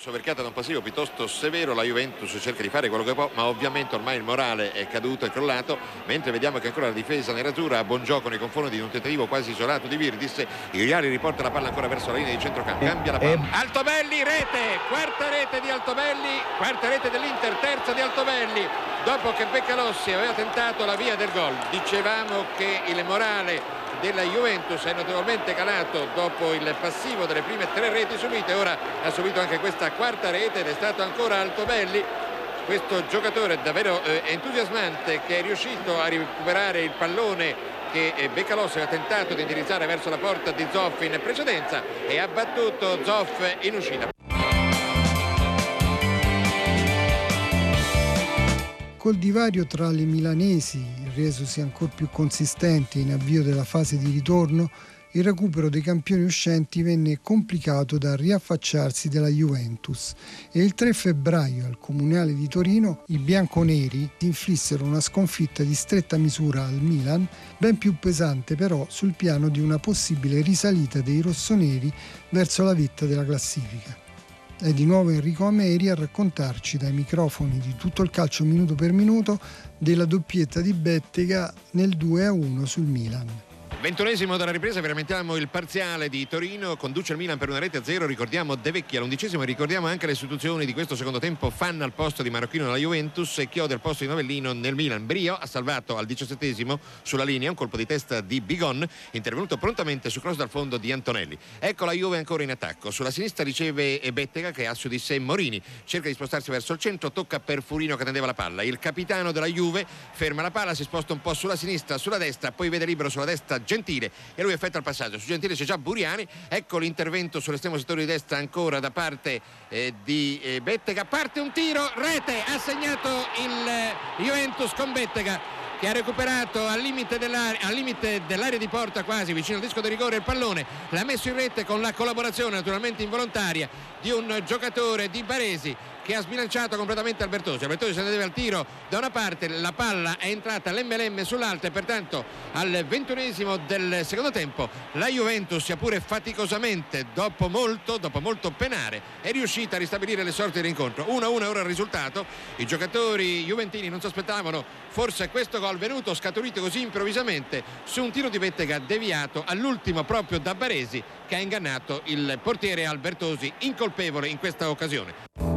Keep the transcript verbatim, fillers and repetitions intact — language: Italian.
soverchiata da un passivo piuttosto severo, la Juventus cerca di fare quello che può, ma ovviamente ormai il morale è caduto e crollato, mentre vediamo che ancora la difesa nerazzurra ha buon gioco nei confronti di un tentativo quasi isolato di Virdis. Igliari riporta la palla ancora verso la linea di centrocampo, cambia la palla, Altobelli, rete, quarta rete di Altobelli, quarta rete dell'Inter, terza di Altobelli, dopo che Beccalossi aveva tentato la via del gol. Dicevamo che il morale della Juventus è notevolmente calato dopo il passivo delle prime tre reti subite, ora ha subito anche questa quarta rete ed è stato ancora Altobelli, questo giocatore davvero eh, entusiasmante, che è riuscito a recuperare il pallone che eh, Beccalossi aveva tentato di indirizzare verso la porta di Zoff in precedenza e ha battuto Zoff in uscita. Col divario tra le milanesi, resosi ancora più consistente in avvio della fase di ritorno, il recupero dei campioni uscenti venne complicato dal riaffacciarsi della Juventus e il tre febbraio al Comunale di Torino i bianconeri inflissero una sconfitta di stretta misura al Milan, ben più pesante però sul piano di una possibile risalita dei rossoneri verso la vetta della classifica. È di nuovo Enrico Ameri a raccontarci dai microfoni di Tutto il Calcio minuto per minuto della doppietta di Bettega nel due a uno sul Milan. Ventunesimo dalla ripresa, veramente il parziale di Torino, conduce il Milan per una rete a zero, ricordiamo De Vecchi all'undicesimo e ricordiamo anche le istituzioni di questo secondo tempo: Fanna al posto di Marocchino nella Juventus e Chiodi al posto di Novellino nel Milan. Brio ha salvato al diciassettesimo sulla linea un colpo di testa di Bigon, intervenuto prontamente su cross dal fondo di Antonelli. Ecco la Juve ancora in attacco, sulla sinistra riceve Bettega che ha su di sé Morini, cerca di spostarsi verso il centro, tocca per Furino che tendeva la palla, il capitano della Juve ferma la palla, si sposta un po' sulla sinistra, sulla destra, poi vede libero sulla destra Gentile e lui effettua il passaggio. Su Gentile c'è già Buriani, ecco l'intervento sull'estremo settore di destra ancora da parte eh, di eh, Bettega, parte un tiro, rete, ha segnato il eh, Juventus con Bettega che ha recuperato al limite dell'area, al limite dell'area di porta, quasi vicino al disco di rigore, il pallone, l'ha messo in rete con la collaborazione naturalmente involontaria di un giocatore di Baresi che ha sbilanciato completamente Albertosi. Albertosi se ne deve al tiro da una parte, la palla è entrata l'emme sull'altra e pertanto al ventunesimo del secondo tempo la Juventus, sia pure faticosamente, dopo molto, dopo molto penare, è riuscita a ristabilire le sorti dell'incontro. uno a uno ora il risultato. I giocatori juventini non si aspettavano forse questo gol venuto scaturito così improvvisamente su un tiro di Bettega deviato all'ultimo proprio da Baresi, che ha ingannato il portiere Albertosi, incolpevole in questa occasione.